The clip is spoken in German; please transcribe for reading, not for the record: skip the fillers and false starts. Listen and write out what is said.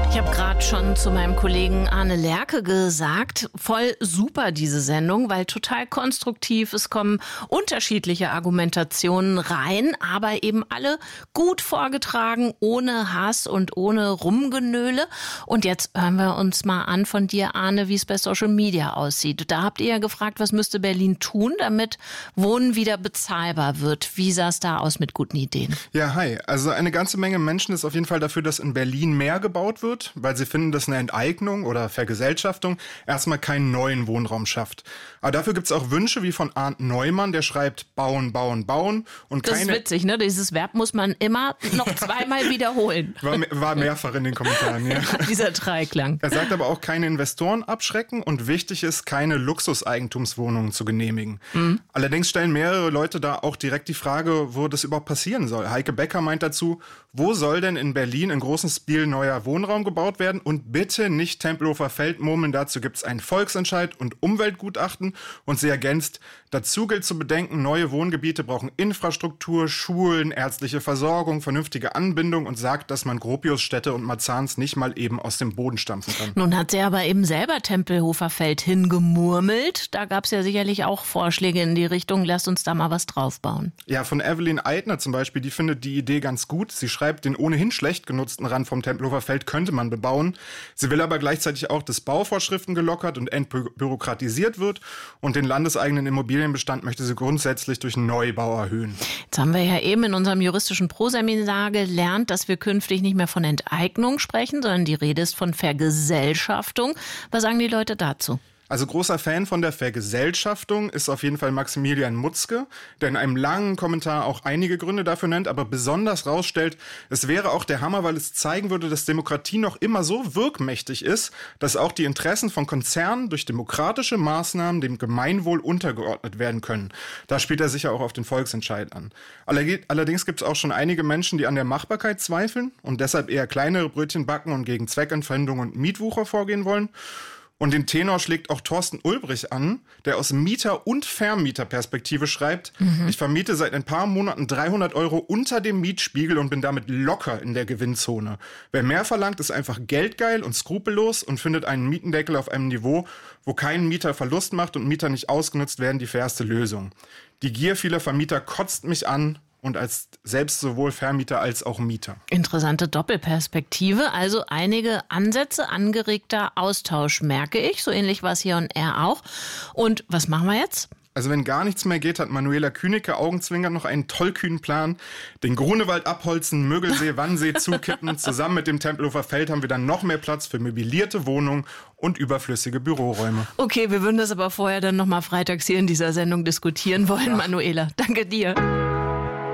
Ich habe gerade schon zu meinem Kollegen Arne Lerche gesagt, voll super diese Sendung, weil total konstruktiv, es kommen unterschiedliche Argumentationen rein, aber eben alle gut vorgetragen, ohne Hass und ohne Rumgenöle. Und jetzt hören wir uns mal an von dir, Arne, wie es bei Social Media aussieht. Da habt ihr ja gefragt, was müsste Berlin tun, damit Wohnen wieder bezahlbar wird. Wie sah es da aus mit guten Ideen? Ja, hi. Also eine ganze Menge Menschen ist auf jeden Fall dafür, dass in Berlin mehr gebaut wird, weil sie finden, dass eine Enteignung oder Vergesellschaftung erstmal keinen neuen Wohnraum schafft. Aber dafür gibt es auch Wünsche wie von Arndt Neumann, der schreibt bauen, bauen, bauen. Und das ist witzig, ne? Dieses Verb muss man immer noch zweimal wiederholen. War mehrfach in den Kommentaren, ja. Dieser Dreiklang. Er sagt aber auch, keine Investoren abschrecken und wichtig ist, keine Luxuseigentumswohnungen zu genehmigen. Mhm. Allerdings stellen mehrere Leute da auch direkt die Frage, wo das überhaupt passieren soll. Heike Becker meint dazu, wo soll denn in Berlin in großem Stil neuer Wohnraum gebaut werden? Und bitte nicht Tempelhofer Feld murmeln, dazu gibt es einen Volksentscheid und Umweltgutachten. Und sie ergänzt, dazu gilt zu bedenken, neue Wohngebiete brauchen Infrastruktur, Schulen, ärztliche Versorgung, vernünftige Anbindung und sagt, dass man Gropiusstädte und Marzahns nicht mal eben aus dem Boden stampfen kann. Nun hat sie aber eben selber Tempelhofer Feld hingemurmelt. Da gab es ja sicherlich auch Vorschläge in die Richtung, lasst uns da mal was draufbauen. Ja, von Evelyn Eitner zum Beispiel, die findet die Idee ganz gut. Sie schreibt, den ohnehin schlecht genutzten Rand vom Tempelhofer Feld könnte man bebauen. Sie will aber gleichzeitig auch, dass Bauvorschriften gelockert und entbürokratisiert wird. Und den landeseigenen Immobilienbestand möchte sie grundsätzlich durch Neubau erhöhen. Jetzt haben wir ja eben in unserem juristischen Proseminar gelernt, dass wir künftig nicht mehr von Enteignung sprechen, sondern die Rede ist von Vergesellschaftung. Was sagen die Leute dazu? Also großer Fan von der Vergesellschaftung ist auf jeden Fall Maximilian Mutzke, der in einem langen Kommentar auch einige Gründe dafür nennt, aber besonders rausstellt, es wäre auch der Hammer, weil es zeigen würde, dass Demokratie noch immer so wirkmächtig ist, dass auch die Interessen von Konzernen durch demokratische Maßnahmen dem Gemeinwohl untergeordnet werden können. Da spielt er sicher auch auf den Volksentscheid an. Allerdings gibt es auch schon einige Menschen, die an der Machbarkeit zweifeln und deshalb eher kleinere Brötchen backen und gegen Zweckentfremdung und Mietwucher vorgehen wollen. Und den Tenor schlägt auch Thorsten Ulbrich an, der aus Mieter- und Vermieterperspektive schreibt, Ich vermiete seit ein paar Monaten 300 € unter dem Mietspiegel und bin damit locker in der Gewinnzone. Wer mehr verlangt, ist einfach geldgeil und skrupellos und findet einen Mietendeckel auf einem Niveau, wo kein Mieter Verlust macht und Mieter nicht ausgenutzt werden, die fairste Lösung. Die Gier vieler Vermieter kotzt mich an. Und als selbst sowohl Vermieter als auch Mieter. Interessante Doppelperspektive, also einige Ansätze, angeregter Austausch, merke ich. So ähnlich war es hier und er auch. Und was machen wir jetzt? Also wenn gar nichts mehr geht, hat Manuela Künicke augenzwinkernd noch einen tollkühnen Plan. Den Grunewald abholzen, Mögelsee, Wannsee zukippen. Zusammen mit dem Tempelhofer Feld haben wir dann noch mehr Platz für möblierte Wohnungen und überflüssige Büroräume. Okay, wir würden das aber vorher dann noch mal freitags hier in dieser Sendung diskutieren wollen, ja. Manuela. Danke dir.